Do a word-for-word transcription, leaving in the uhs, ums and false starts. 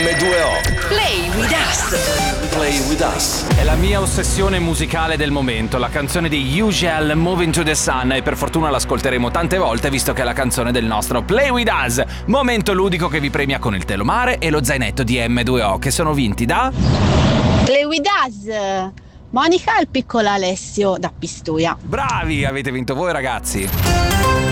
emme due o. Play with us. Play with us. È la mia ossessione musicale del momento, la canzone di Usual, Moving to the Sun, e per fortuna l'ascolteremo tante volte visto che è la canzone del nostro Play with us, momento ludico che vi premia con il telomare e lo zainetto di emme due o, che sono vinti da Play with us, Monica e il piccolo Alessio da Pistoia. bravi, avete vinto voi ragazzi.